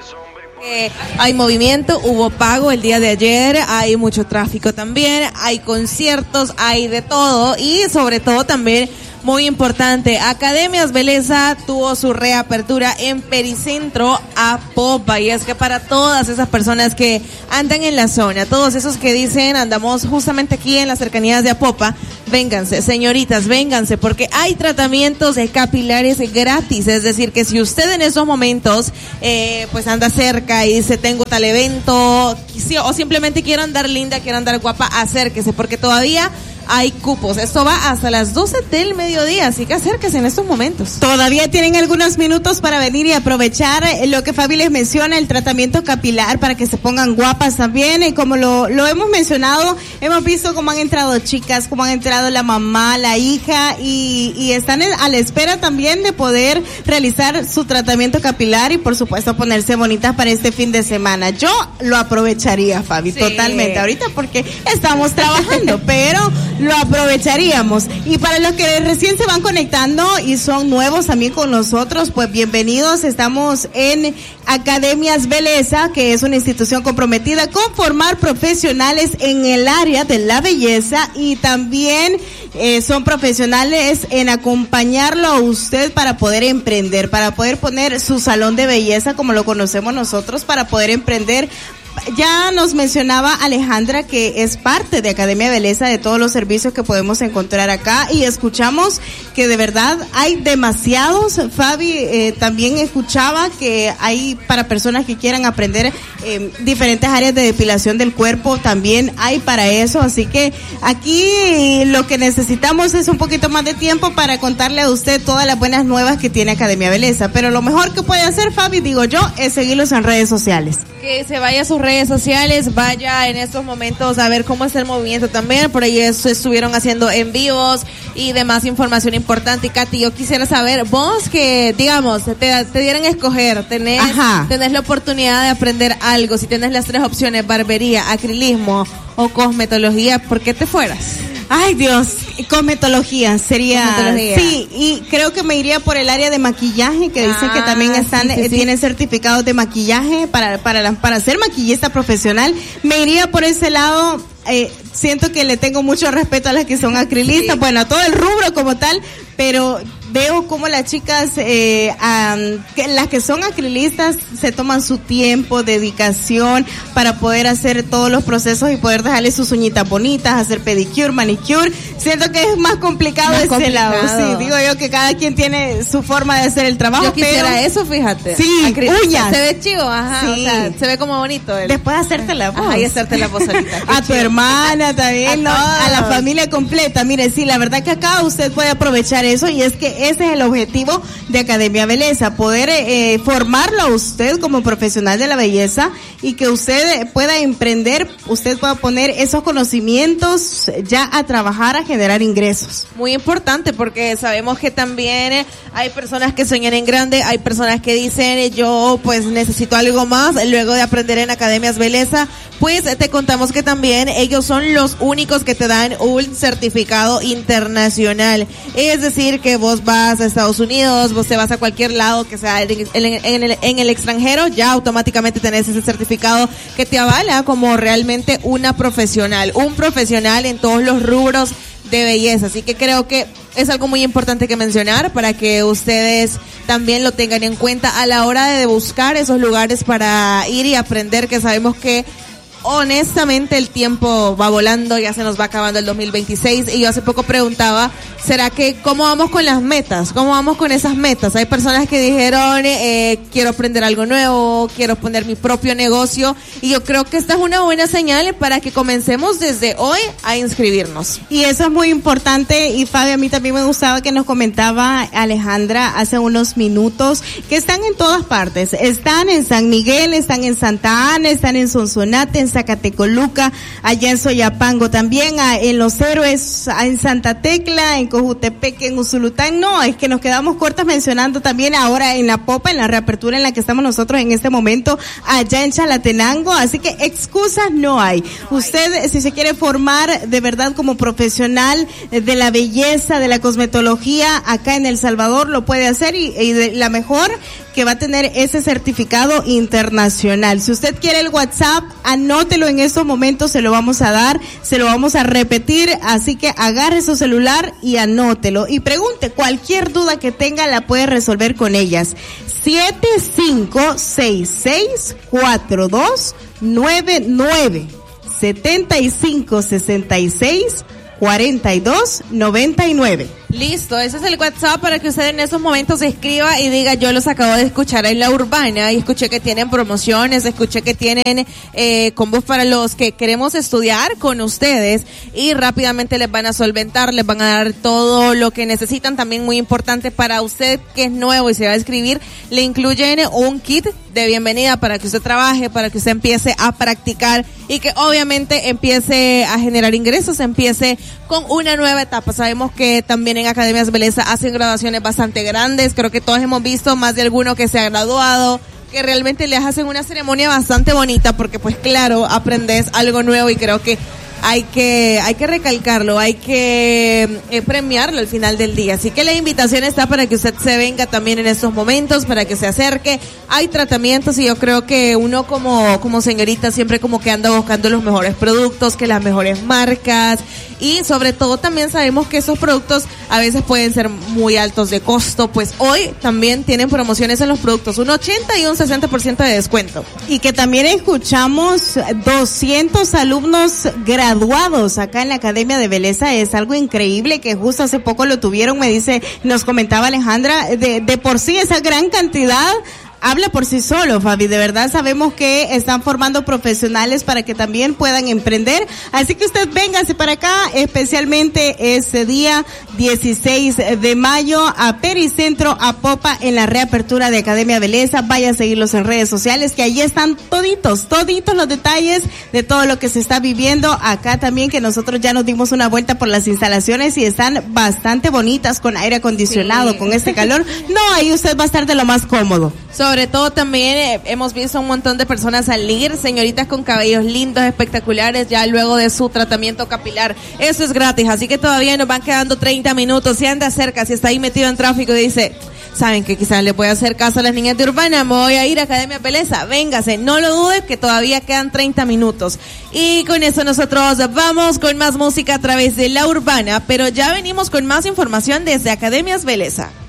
Hay movimiento, hubo pago el día de ayer, hay mucho tráfico también, hay conciertos, hay de todo y sobre todo también muy importante, Academias Beleza tuvo su reapertura en Pericentro Apopa, y es que para todas esas personas que andan en la zona, todos esos que dicen andamos justamente aquí en las cercanías de Apopa, vénganse, señoritas, vénganse, porque hay tratamientos capilares gratis, es decir, que si usted en esos momentos pues anda cerca y dice tengo tal evento, o simplemente quiero andar linda, quiero andar guapa, acérquese, porque todavía hay cupos. Esto va hasta las 12 del mediodía, así que acérquese en estos momentos. Todavía tienen algunos minutos para venir y aprovechar lo que Fabi les menciona, el tratamiento capilar, para que se pongan guapas también. Y como lo hemos mencionado, hemos visto cómo han entrado chicas, cómo han entrado la mamá, la hija, y están a la espera también de poder realizar su tratamiento capilar y por supuesto ponerse bonitas para este fin de semana. Yo lo aprovecharía, Fabi, sí, totalmente, ahorita porque estamos trabajando, pero lo aprovecharíamos. Y para los que recién se van conectando y son nuevos también con nosotros, pues bienvenidos. Estamos en Academias Beleza, que es una institución comprometida con formar profesionales en el área de la belleza, y también son profesionales en acompañarlo a usted para poder emprender, para poder poner su salón de belleza como lo conocemos nosotros, para poder emprender. Ya nos mencionaba Alejandra que es parte de Academia Beleza, de todos los servicios que podemos encontrar acá, y escuchamos que de verdad hay demasiados. Fabi también escuchaba que hay para personas que quieran aprender diferentes áreas de depilación del cuerpo, también hay para eso, así que aquí lo que necesitamos es un poquito más de tiempo para contarle a usted todas las buenas nuevas que tiene Academia Beleza, pero lo mejor que puede hacer, Fabi, digo yo, es seguirlos en redes sociales. Que se vaya a sus redes sociales, vaya en estos momentos a ver cómo está el movimiento también, por ahí estuvieron haciendo en vivos y demás información importante. Y Katy, yo quisiera saber, vos que, digamos, te dieran a escoger, tenés la oportunidad de aprender algo, si tenés las 3 opciones, barbería, acrilismo o cosmetología, ¿por qué te fueras? Ay, Dios, cosmetología sería. Cosmetología. Sí, y creo que me iría por el área de maquillaje, que dicen que también están, sí. Tienen certificados de maquillaje para ser maquillista profesional. Me iría por ese lado. Siento que le tengo mucho respeto a las que son acrilistas, sí. Bueno, a todo el rubro como tal, pero veo como las chicas, las que son acrilistas se toman su tiempo, dedicación para poder hacer todos los procesos y poder dejarle sus uñitas bonitas, hacer pedicure, manicure. Siento que es más complicado ese lado. Sí, digo yo que cada quien tiene su forma de hacer el trabajo. Yo quisiera eso, fíjate. Sí, uñas. Se ve chivo, sí. O sea, se ve como bonito. Después hacerte la voz. Y hacerte la voz solita. A tu hermana también, ¿no? A la familia completa. Mire, sí, la verdad que acá usted puede aprovechar eso, y es que ese es el objetivo de Academia Beleza, poder formarlo a usted como profesional de la belleza, y que usted pueda emprender, usted pueda poner esos conocimientos ya a trabajar, a generar ingresos. Muy importante, porque sabemos que también hay personas que sueñan en grande, hay personas que dicen yo pues necesito algo más luego de aprender en Academias Beleza. Pues te contamos que también ellos son los únicos que te dan un certificado internacional, es decir, que vos vas a Estados Unidos, vos te vas a cualquier lado que sea en el extranjero, ya automáticamente tenés ese certificado que te avala como realmente una profesional, un profesional en todos los rubros de belleza. Así que creo que es algo muy importante que mencionar para que ustedes también lo tengan en cuenta a la hora de buscar esos lugares para ir y aprender, que sabemos que honestamente el tiempo va volando, ya se nos va acabando el 2026, y yo hace poco preguntaba, ¿será que cómo vamos con las metas? ¿Cómo vamos con esas metas? Hay personas que dijeron, quiero aprender algo nuevo, quiero poner mi propio negocio, y yo creo que esta es una buena señal para que comencemos desde hoy a inscribirnos. Y eso es muy importante, y Fabi, a mí también me gustaba que nos comentaba Alejandra hace unos minutos, que están en todas partes, están en San Miguel, están en Santa Ana, están en Sonsonate, en Zacatecoluca, allá en Soyapango también, en Los Héroes, en Santa Tecla, en Cojutepec, en Usulután. No, es que nos quedamos cortas mencionando también ahora en Apopa, en la reapertura en la que estamos nosotros en este momento, allá en Chalatenango, así que excusas no hay. Usted, si se quiere formar de verdad como profesional de la belleza, de la cosmetología, acá en El Salvador lo puede hacer, y de la mejor que va a tener ese certificado internacional. Si usted quiere el WhatsApp, anótelo en estos momentos, se lo vamos a dar, se lo vamos a repetir, así que agarre su celular y anótelo y pregunte, cualquier duda que tenga la puede resolver con ellas. 75664299 75664299. Listo, ese es el WhatsApp para que usted en esos momentos escriba y diga, yo los acabo de escuchar en La Urbana y escuché que tienen promociones, escuché que tienen combos para los que queremos estudiar con ustedes y rápidamente les van a solventar, les van a dar todo lo que necesitan. También muy importante para usted que es nuevo y se va a inscribir, le incluyen un kit de bienvenida para que usted trabaje, para que usted empiece a practicar y que obviamente empiece a generar ingresos, empiece con una nueva etapa. Sabemos que también en Academias Beleza hacen graduaciones bastante grandes, creo que todos hemos visto más de alguno que se ha graduado, que realmente les hacen una ceremonia bastante bonita porque pues claro, aprendes algo nuevo y creo que hay que recalcarlo, hay que premiarlo al final del día. Así que la invitación está para que usted se venga también en estos momentos, para que se acerque. Hay tratamientos y yo creo que uno como señorita siempre como que anda buscando los mejores productos, que las mejores marcas y sobre todo también sabemos que esos productos a veces pueden ser muy altos de costo, pues hoy también tienen promociones en los productos, un 80 y un 60% de descuento. Y que también escuchamos 200 alumnos graduados acá en la Academia de Beleza, es algo increíble que justo hace poco lo tuvieron, nos comentaba Alejandra, de por sí esa gran cantidad habla por sí solo, Fabi. De verdad sabemos que están formando profesionales para que también puedan emprender. Así que usted véngase para acá, especialmente ese día 16 de mayo a Pericentro, a Popa, en la reapertura de Academia Beleza. Vaya a seguirlos en redes sociales, que allí están toditos los detalles de todo lo que se está viviendo acá también, que nosotros ya nos dimos una vuelta por las instalaciones y están bastante bonitas con aire acondicionado, sí. Con este calor. No, ahí usted va a estar de lo más cómodo. Sobre todo también hemos visto un montón de personas salir, señoritas con cabellos lindos, espectaculares, ya luego de su tratamiento capilar. Eso es gratis, así que todavía nos van quedando 30 minutos. Si anda cerca, si está ahí metido en tráfico y dice, saben que quizás le puede hacer caso a las niñas de Urbana, me voy a ir a Academia Beleza, véngase, no lo dude que todavía quedan 30 minutos. Y con eso nosotros vamos con más música a través de La Urbana, pero ya venimos con más información desde Academias Beleza.